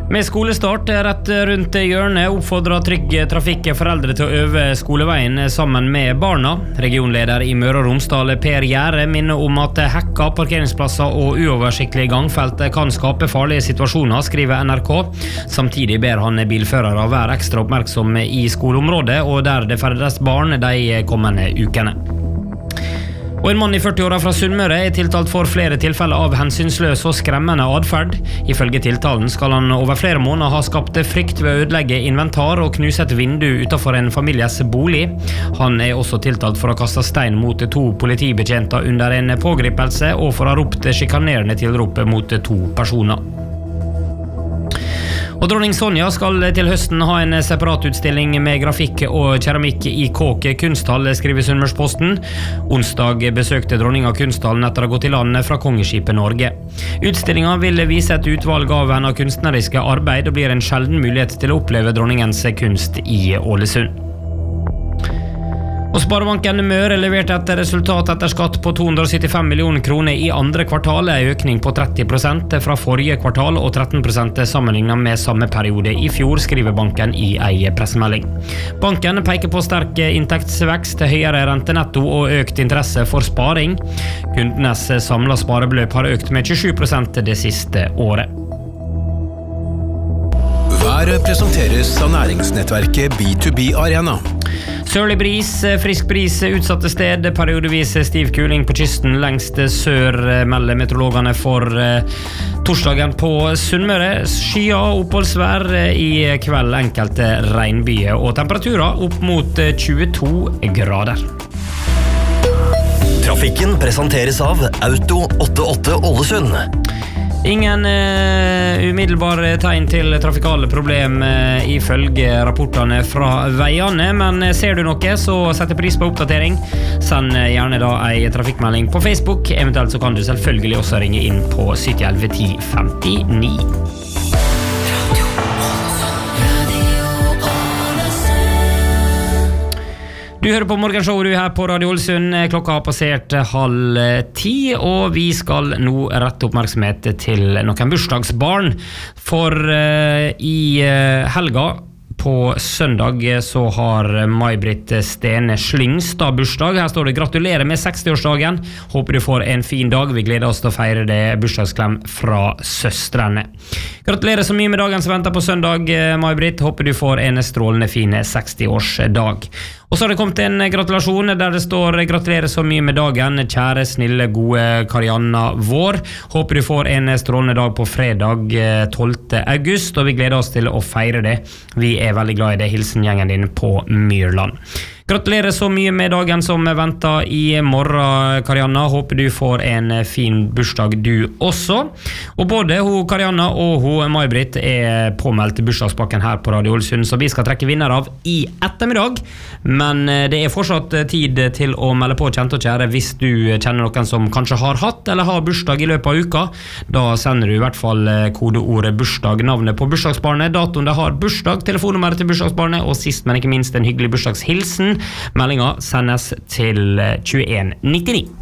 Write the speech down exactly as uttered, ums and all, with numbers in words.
Med skolestart rett rundt hjørnet oppfordrer Trygg Trafikk foreldre til å øve skoleveien sammen med barna. Regionleder i Møre og Romsdal Per Gjære minner om at hekka, parkeringsplasser og uoversiktlige gangfelt kan skape farlige situasjoner, skriver N R K. Samtidig ber han bilførere være ekstra oppmerksomme i skoleområdet og der det ferdes barn de kommende ukene. Og en mann i førti-åra fra Sunnmøre er tiltalt for flere tilfeller av hensynsløs og skremmende adferd. Ifølge tiltalen skal han over flere måneder ha skapt frykt ved å ødelegge inventar og knuse et vindu utenfor en families bolig. Han er også tiltalt for å kaste stein mot to politibetjenter under en pågripelse og for å ha ropt sjikanerende tilrop mot to personer. Og dronning Sonja skal til høsten ha en separat utstilling med grafikk og keramikk i Kåk kunsthall, skriver Sunnmørsposten. Onsdag besøkte dronninga kunsthallen etter å ha gått i land fra Kongeskipet Norge. Utstillingen vil vise et utvalg av hennes kunstneriske arbeid og blir en sjelden mulighet til å oppleve dronningens kunst i Ålesund. Og Sparebanken Møre leverte et resultat etter skatt på to hundre og syttifem millioner kroner i andre kvartal, en økning på tretti prosent fra forrige kvartal og tretten prosent sammenlignet med samme periode i fjor, skriver banken i en pressemelding. Banken peker på sterk inntektsvekst, høyere rentenetto og økt interesse for sparing. Kundenes samlet sparebeløp har økt med tjuesju prosent det siste året. Været presenteres av næringsnettverket B to B Arena. Sørlig bris, frisk bris utsatte sted, periodevis stiv kuling på kysten lengst sør, melder meteorologene for torsdagen på Sunnmøre. Skya oppholdsvær i kveld, enkelte regnbyer og temperaturer opp mot tjueto grader. Trafikken presenteres av Auto åttiåtte Ålesund. Ingen uh, umiddelbare tegn til trafikale problem uh, ifølge rapportene fra veiene, men ser du noe, så setter pris på oppdatering. Send uh, gjerne da en trafikkmelding på Facebook, eventuelt så kan du selvfølgelig også ringe inn på sytti elleve ti femtini. Du hører på Morgenshow du her på Radio Ålesund. Klokka har passert halv ti, og vi skal nå rette oppmerksomhet til noen bursdagsbarn. For uh, i uh, helga på søndag så har May-Britt Stene Slyngstad bursdag. Her står det gratulerer med sekstiårsdagen. Håper du får en fin dag. Vi gleder oss til å feire det bursdagsklem fra søstrene. Gratulerer så mye med dagen som venter på søndag, May-Britt. Håper du får en strålende fin sekstiårsdag. Og så har det kommet en gratulasjon der det står gratulerer så mye med dagen, kjære, snille, gode Karianna vår. Håper du får en strålende dag på fredag tolvte august, og vi gleder oss til å feire det. Vi er veldig glad i det, hilsen gjengen din på Myrland. Gratulerer så mye med dagen som venter i morgen, Karianna. Håper du får en fin bursdag du også. Og både hun Karianna og hun May-Britt er påmeldt bursdagspakken her på Radio Ålesund, så vi skal trekke vinner av i ettermiddag. Men det er fortsatt tid til å melde på, kjente og kjære, hvis du kjenner noen som kanskje har hatt eller har bursdag i løpet av uka. Da sender du i hvert fall kodeordet bursdag, navnet på bursdagsbarnet, datoen det har bursdag, telefonnummeret til bursdagsbarnet, og sist, men ikke minst en hyggelig bursdagshilsen. Meldinga sendes til tjueen nittini.